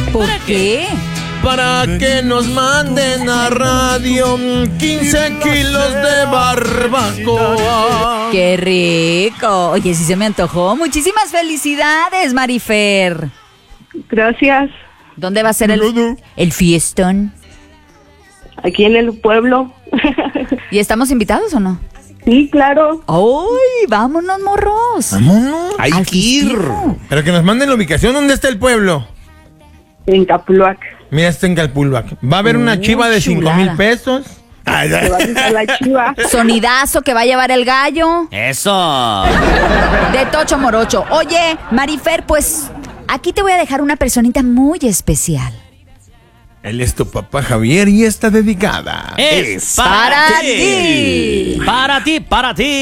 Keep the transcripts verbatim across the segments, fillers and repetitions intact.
¿Por qué? Para que nos manden a radio quince kilos de barbacoa. ¡Qué rico! Oye, sí se me antojó. Muchísimas felicidades, Marifer. Gracias. ¿Dónde va a ser el, el fiestón? Aquí en el pueblo. ¿Y estamos invitados o no? Sí, claro. ¡Ay, vámonos, morros! Vámonos. Hay Al que ir. festivo. Pero que nos manden la ubicación. ¿Dónde está el pueblo? En Capuluac. Mira, está en Calpulhuac. Va a haber una Uy, chiva de cinco chulada. mil pesos. Ay, Se va a quitar la chiva. Sonidazo que va a llevar el gallo. Eso. De Tocho Morocho. Oye, Marifer, pues aquí te voy a dejar una personita muy especial. Él es tu papá Javier y está dedicada. Es Para ti. Para ti, para ti.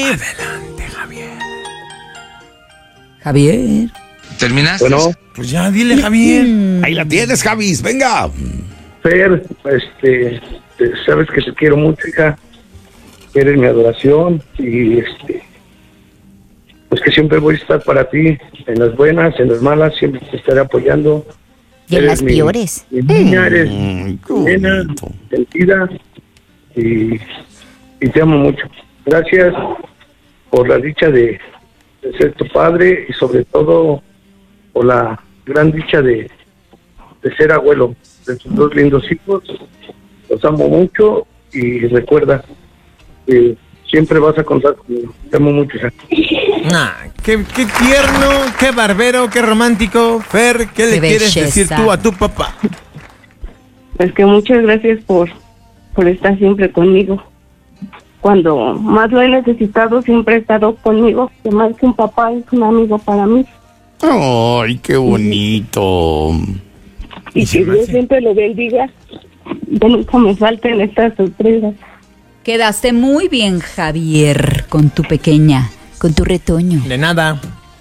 Javier. ¿Terminaste? Bueno, Pues ya, dile Javier. Ahí la tienes, Javis, venga. Fer, este, te- sabes que te quiero mucho, hija. Eres mi adoración y este, pues que siempre voy a estar para ti, en las buenas, en las malas, siempre te estaré apoyando. Y en Eres las mi- peores. Mi niña, eres Mm, qué nena, bonito. sentida y, y te amo mucho. Gracias por la dicha de, de ser tu padre y sobre todo por la gran dicha de, de ser abuelo de tus dos lindos hijos. Los amo mucho y recuerda que siempre vas a contar conmigo. Te amo mucho, hija. Nah, qué, qué tierno, qué barbero, qué romántico. Fer, ¿qué le Qué quieres belleza. decir tú a tu papá? Es que muchas gracias por, por estar siempre conmigo. Cuando más lo he necesitado, siempre ha estado conmigo. Que más que un papá, es un amigo para mí. Ay, qué bonito. Y Y se que me Dios hace- siempre lo bendiga. Que nunca me falten estas sorpresas. Quedaste muy bien, Javier, con tu pequeña, con tu retoño. De nada.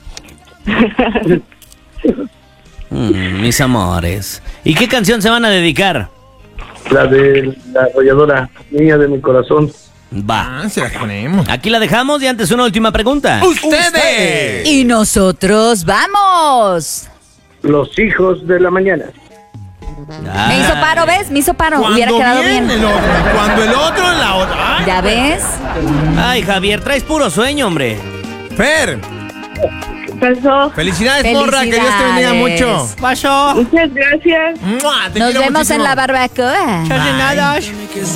Mm, mis amores. ¿Y qué canción se van a dedicar? La de la arrolladora, niña de mi corazón. Va. Ah, se las ponemos. Aquí la dejamos y antes una última pregunta. ¡Ustedes! Y nosotros vamos. Los hijos de la mañana. Ah. Me hizo paro, ¿ves? Me hizo paro. Hubiera Cuando quedado bien bien. el otro, cuando el otro, la otra. Ay, ¿Ya ves? Ay, Javier, traes puro sueño, hombre. Fer, Pasó. felicidades, morra, que Dios te bendiga Felicidades. mucho. Pasó. Muchas gracias. ¡Mua! Te Nos quiero vemos en muchísimo. la barbacoa. Bye.